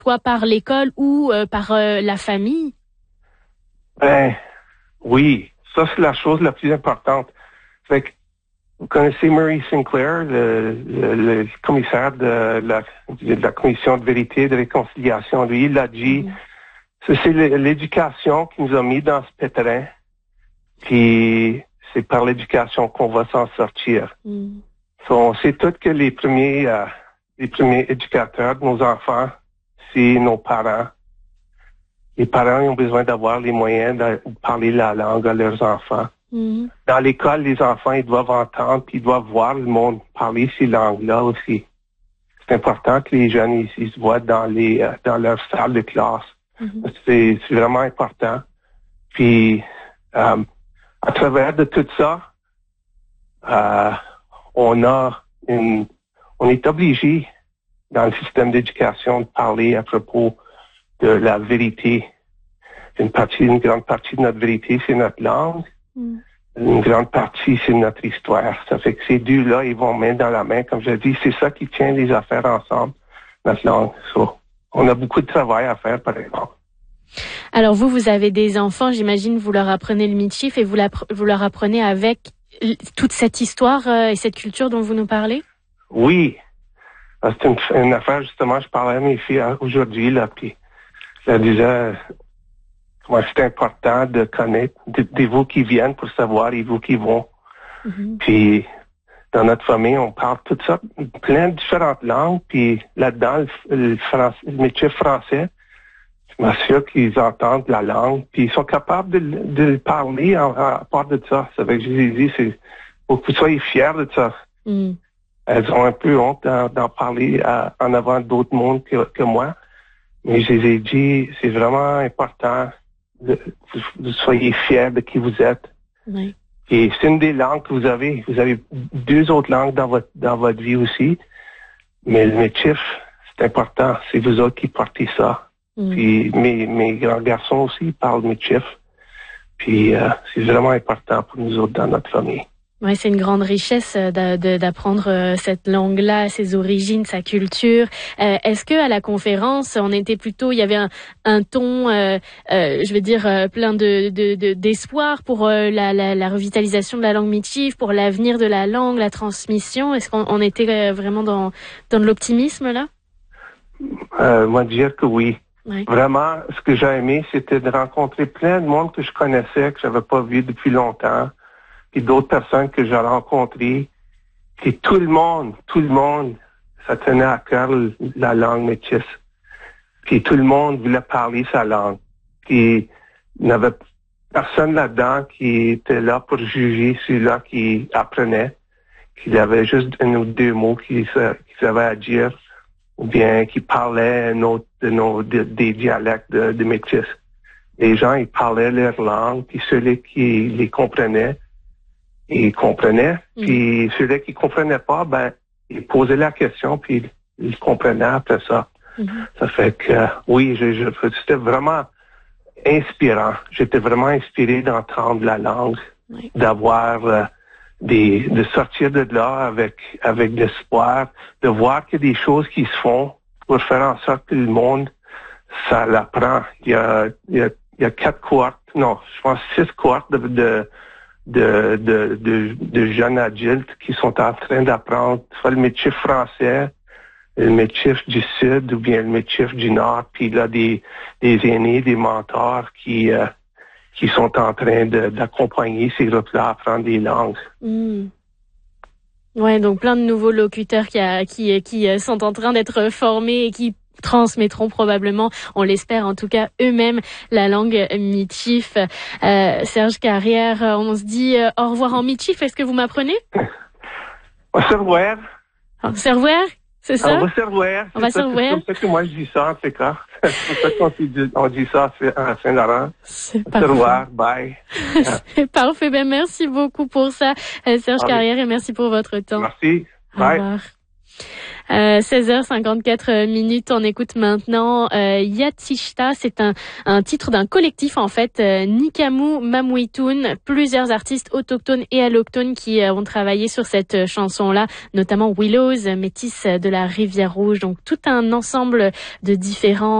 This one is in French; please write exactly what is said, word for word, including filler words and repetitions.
soit par l'école ou euh, par euh, la famille? Ben, oui. Ça, c'est la chose la plus importante. Fait que, vous connaissez Murray Sinclair, le, le, le commissaire de la, de la Commission de vérité et de réconciliation. Lui, il a dit, mm-hmm. c'est l'éducation qui nous a mis dans ce pétrin, puis c'est par l'éducation qu'on va s'en sortir. Mm. So, on sait tous que les premiers, euh, les premiers éducateurs de nos enfants, c'est nos parents. Les parents ont besoin d'avoir les moyens de parler la langue à leurs enfants. Mm-hmm. Dans l'école, les enfants, ils doivent entendre, puis ils doivent voir le monde parler ces langues-là aussi. C'est important que les jeunes, ils, ils se voient dans les, euh, dans leur salle de classe. Mm-hmm. C'est, c'est vraiment important. Puis, euh, à travers de tout ça, euh, on a une, on est obligé dans le système d'éducation de parler à propos de la vérité. Une partie, une grande partie de notre vérité, c'est notre langue. Mm. Une grande partie, c'est notre histoire. Ça fait que ces deux-là, ils vont main dans la main. Comme je dis, c'est ça qui tient les affaires ensemble, notre langue. So, on a beaucoup de travail à faire, par exemple. Alors vous, vous avez des enfants, j'imagine, vous leur apprenez le Michif et vous, vous leur apprenez avec toute cette histoire euh, et cette culture dont vous nous parlez? Oui. C'est une, une affaire, justement, je parlais à mes filles aujourd'hui, là, puis je leur disais, moi, c'est important de connaître des, des vous qui viennent pour savoir et vous qui vont. Mm-hmm. Puis, dans notre famille, on parle tout ça, plein de différentes langues, puis là-dedans, le, le, français, le métier français, je m'assure qu'ils entendent la langue, puis ils sont capables de, de parler en, à part de ça. Ça veut dire que je les ai dit, c'est, faut que vous soyez fiers de ça. Mm. Elles ont un peu honte d'en, d'en parler à, en avant d'autres mondes que, que moi, mais je les ai dit, c'est vraiment important de, de, de soyez fiers de qui vous êtes. Oui. Et c'est une des langues que vous avez. Vous avez deux autres langues dans votre, dans votre vie aussi, mais le métif, c'est important. C'est vous autres qui portez ça. Mm. Puis mes, mes grands garçons aussi parlent métif. Puis euh, c'est vraiment important pour nous autres dans notre famille. Oui, c'est une grande richesse de, de, d'apprendre cette langue-là, ses origines, sa culture. Euh, est-ce que à la conférence, on était plutôt, il y avait un, un ton, euh, euh, je veux dire, euh, plein de, de, de d'espoir pour euh, la, la, la revitalisation de la langue Michif, pour l'avenir de la langue, la transmission. Est-ce qu'on on était vraiment dans dans de l'optimisme là? Euh, moi dire que oui. Oui. Vraiment, ce que j'ai aimé, c'était de rencontrer plein de monde que je connaissais, que j'avais pas vu depuis longtemps. Puis d'autres personnes que j'ai rencontrées, puis tout le monde, tout le monde, ça tenait à cœur la langue métisse. Puis tout le monde voulait parler sa langue. Puis il n'y avait personne là-dedans qui était là pour juger celui-là qui apprenait, qu'il avait juste un ou deux mots qu'il savait à dire, ou bien qui parlait un autre de nos, de, des dialectes de, de métis. Les gens, ils parlaient leur langue, puis ceux qui les comprenaient, ils comprenaient, mmh. puis ceux-là qui comprenaient pas, ben, ils posaient la question, puis ils comprenaient après ça. Mmh. Ça fait que, euh, oui, je, je, c'était vraiment inspirant. J'étais vraiment inspiré d'entendre la langue, oui. d'avoir euh, des, de sortir de là avec, avec l'espoir, de voir qu'il y a des choses qui se font pour faire en sorte que le monde, ça l'apprend. Il y a, il y a, il y a quatre cohortes, non, je pense six cohortes de, de De, de, de, de jeunes adultes qui sont en train d'apprendre soit le métier français, le métier du Sud ou bien le métier du Nord, puis là des, des aînés, des mentors qui, euh, qui sont en train de, d'accompagner ces groupes-là à apprendre des langues. Mmh. Ouais, donc plein de nouveaux locuteurs qui, a, qui, qui sont en train d'être formés et qui transmettront probablement, on l'espère en tout cas, eux-mêmes la langue Michif. Euh, Serge Carrière, on se dit euh, au revoir en Michif. Est-ce que vous m'apprenez? Au revoir. Au revoir, c'est ça? Au revoir. On va se revoir. C'est comme ça que moi je dis ça en tout cas. C'est comme ça qu'on dit, on dit ça à Saint-Laurent. C'est parfait. Au revoir, bye. C'est parfait. Ben merci beaucoup pour ça, Serge Carrière, et merci pour votre temps. Merci. Bye. Au revoir. Euh, seize heures cinquante-quatre minutes, on écoute maintenant euh, Yatishta, c'est un, un titre d'un collectif en fait, euh, Nikamu Mamuitun, plusieurs artistes autochtones et allochtones qui euh, ont travaillé sur cette chanson-là, notamment Willows, métis de la Rivière Rouge, donc tout un ensemble de différents